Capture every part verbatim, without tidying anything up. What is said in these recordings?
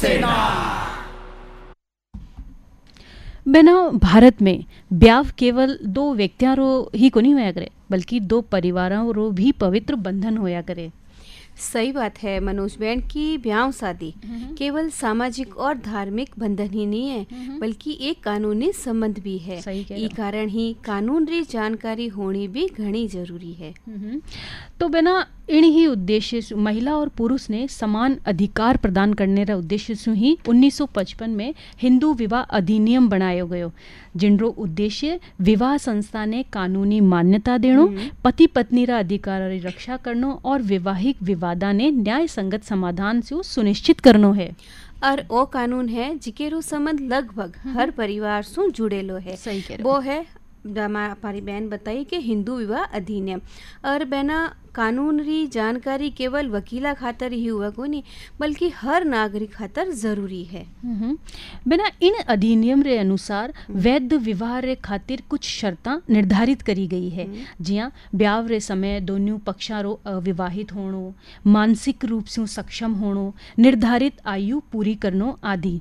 बेना भारत में ब्याह केवल दो व्यक्तियों रो ही को नहीं होया करे, बल्कि दो परिवारों रो भी पवित्र बंधन होया करे। सही बात है मनोज बहन की ब्याह शादी केवल सामाजिक और धार्मिक बंधन ही नहीं है, बल्कि एक कानूनी संबंध भी है। ई कारण ही कानून री जानकारी होनी भी घनी जरूरी है। तो बिना इन ही उद्देश्य से महिला और पुरुष ने समान अधिकार प्रदान करने का उद्देश्य से ही उन्नीस सौ पचपन में हिंदू विवाह अधिनियम बनायो गयो, जिनरो उद्देश्य विवाह संस्था ने कानूनी मान्यता देनो, पति पत्नी रा अधिकार री रक्षा करनो और वैवाहिक विवादा ने न्याय संगत समाधान से सुनिश्चित करनो है। और वो कानून है जिकेरो संबंध लगभग हर परिवार से जुड़ेलो है। सही कह रहे वो है हमारी बहन बताई कि हिंदू विवाह अधिनियम। और बहना कानून री जानकारी केवल वकीला खातर ही हुआ को नहीं, बल्कि हर नागरिक खातर जरूरी है। बिना इन अधिनियम रे अनुसार वैध विवाह रे खातिर कुछ शर्तां निर्धारित करी गई है, जिया ब्याह रे समय दोनों पक्षां रो अविवाहित होनो, मानसिक रूप से सक्षम होनो, निर्धारित आयु पूरी करनो आदि।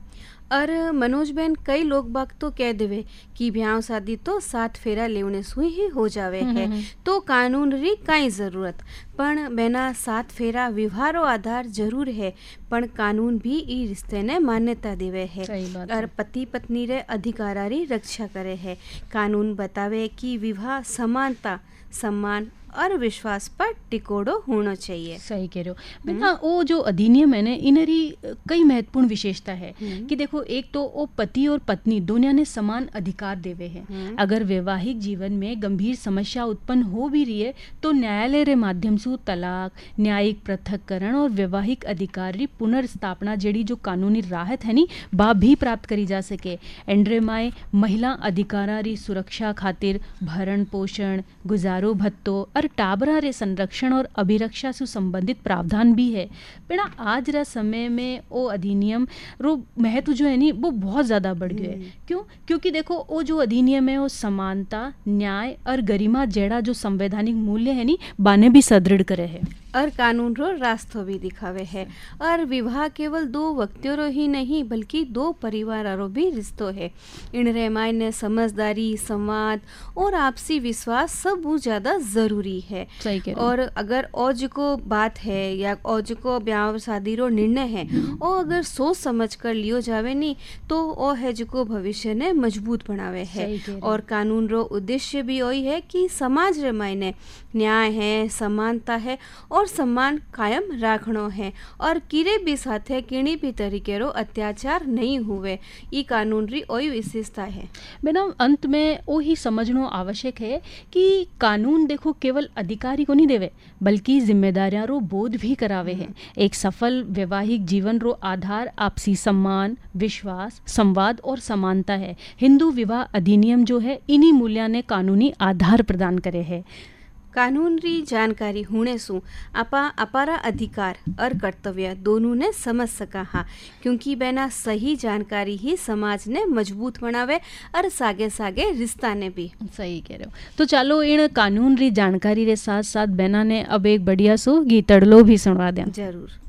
और मनोज बहन कई लोग बाग तो कह देवे कि ब्याह शादी तो सात फेरा लेवने सुई ही हो जावे है, तो कानून री काई जरूरत। पण बेना सात फेरा विवाह आधार जरूर है, पण कानून भी ई रिश्ते ने मान्यता देवे है और पति पत्नी रे अधिकारा री रक्षा करे है। कानून बतावे कि विवाह समानता, सम्मान और विश्वास पर टिकोड़ो होना चाहिए। सही कह रहे हो बेटा। वो जो अधिनियम है ना, इनरी कई महत्वपूर्ण विशेषता है कि देखो, एक तो वो पति और पत्नी दोनों ने समान अधिकार देवे हैं। अगर वैवाहिक जीवन में गंभीर समस्या उत्पन्न हो भी रही है तो न्यायालय रे माध्यम से तलाक, न्यायिक पृथक्करण और वैवाहिक अधिकार री पुनर्स्थापना जड़ी जो कानूनी राहत है नी, बा भी प्राप्त करी जा सके। एंड्रेमाए महिला अधिकारा री सुरक्षा खातिर भरण पोषण, गुजारो भत्तो और टाबरा रे संरक्षण और अभिरक्षा से संबंधित प्रावधान भी है। बेटा आज रा समय में वो अधिनियम रो महत्व जो है नी वो बहुत ज्यादा बढ़ गया है। क्यों? क्योंकि देखो, वो जो अधिनियम है वो समानता, न्याय और गरिमा जेड़ा जो संवैधानिक मूल्य है नी बाने भी सुदृढ़ करे है और कानून रो रास्ता भी दिखावे है। और विवाह केवल दो व्यक्तियों रो ही नहीं, बल्कि दो परिवार रो भी रिश्तो है। इन रेमाय ने समझदारी, संवाद और आपसी विश्वास सब बहुत ज्यादा जरूरी है। और अगर औज को बात है या औज को ब्याह शादी रो निर्णय है, और अगर सोच समझ कर लियो जावे नी, तो ओ है जो भविष्य ने मजबूत बनावे है। और कानून रो उद्देश्य भी वही है कि समाज रे मायने न्याय है, समानता है और सम्मान कायम राखनो है, और किरे भी साथे किणी भी तरीके रो अत्याचार नहीं हुए। ई कानून री ओई विशेषता है। बेना अंत में वो ही समझनो आवश्यक है कि कानून देखो केवल अधिकारी को नहीं देवे, बल्कि जिम्मेदारियां रो बोध भी करावे है। एक सफल वैवाहिक जीवन रो आधार आपसी सम्मान, विश्वास, संवाद और समानता है। हिंदू विवाह अधिनियम जो है इन्हीं मूल्यों ने कानूनी आधार प्रदान करे है। कानून री जानकारी होने सु आपा अपारा अधिकार और कर्तव्य दोनों ने समझ सका हा, क्योंकि बेना सही जानकारी ही समाज ने मजबूत बनावे और सागे सागे रिश्ता ने भी। सही कह रहे हो। तो चलो इन कानून री जानकारी रे साथ साथ बेना ने अब एक बढ़िया सो गीतड़लो भी सुनवा दें। जरूर।